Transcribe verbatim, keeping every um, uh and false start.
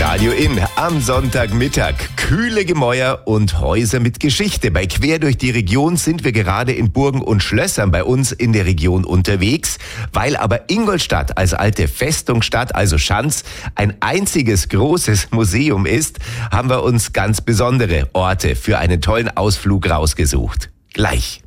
Radio In am Sonntagmittag. Kühle Gemäuer und Häuser mit Geschichte. Bei Quer durch die Region sind wir gerade in Burgen und Schlössern bei uns in der Region unterwegs. Weil aber Ingolstadt als alte Festungsstadt, also Schanz, ein einziges großes Museum ist, haben wir uns ganz besondere Orte für einen tollen Ausflug rausgesucht. Gleich.